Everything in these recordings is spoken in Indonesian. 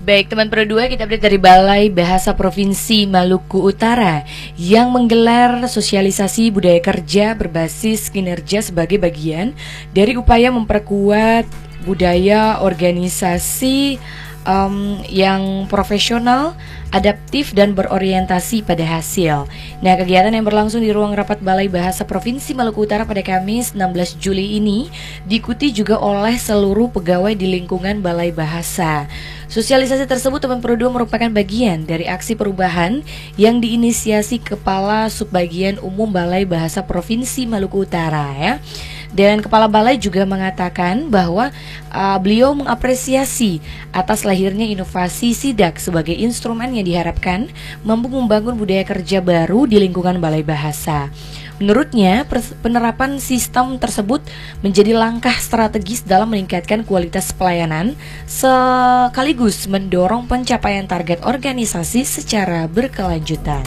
Baik teman Pro 2, kita update dari Balai Bahasa Provinsi Maluku Utara yang menggelar sosialisasi budaya kerja berbasis kinerja sebagai bagian dari upaya memperkuat budaya organisasi yang profesional, adaptif, dan berorientasi pada hasil. Nah, kegiatan yang berlangsung di ruang rapat Balai Bahasa Provinsi Maluku Utara pada Kamis 16 Juli ini diikuti juga oleh seluruh pegawai di lingkungan Balai Bahasa. Sosialisasi tersebut teman Pro 2 merupakan bagian dari aksi perubahan yang diinisiasi Kepala Subbagian Umum Balai Bahasa Provinsi Maluku Utara ya. Dan Kepala Balai juga mengatakan bahwa beliau mengapresiasi atas lahirnya inovasi SIDAK sebagai instrumen yang diharapkan mampu membangun budaya kerja baru di lingkungan Balai Bahasa. Menurutnya, penerapan sistem tersebut menjadi langkah strategis dalam meningkatkan kualitas pelayanan sekaligus mendorong pencapaian target organisasi secara berkelanjutan.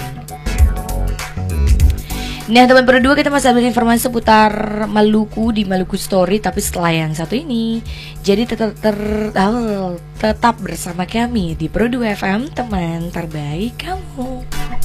Nah teman Pro 2, kita masih ambil informasi seputar Maluku di Maluku Story, tapi setelah yang satu ini. Jadi tetap bersama kami di Pro 2 FM, teman terbaik kamu.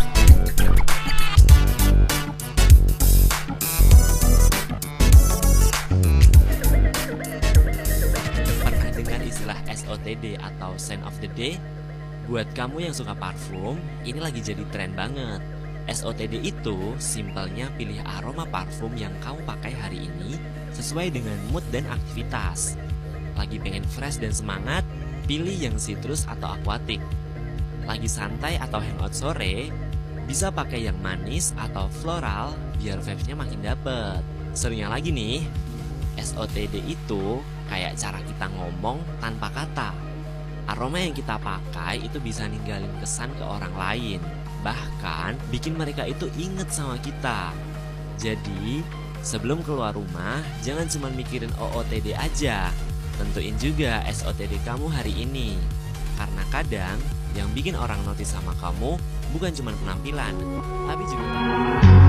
Pernah dengar istilah SOTD atau Scent of the Day? Buat kamu yang suka parfum, ini lagi jadi tren banget. SOTD itu simpelnya pilih aroma parfum yang kamu pakai hari ini sesuai dengan mood dan aktivitas. Lagi pengen fresh dan semangat, pilih yang citrus atau aquatic. Lagi santai atau hangout sore, bisa pakai yang manis atau floral biar vibes-nya makin dapet. Serunya lagi nih, SOTD itu kayak cara kita ngomong tanpa kata. Aroma yang kita pakai itu bisa ninggalin kesan ke orang lain, bahkan bikin mereka itu inget sama kita. Jadi, sebelum keluar rumah, jangan cuma mikirin OOTD aja. Tentuin juga SOTD kamu hari ini. Karena kadang, yang bikin orang notice sama kamu bukan cuma penampilan, tapi juga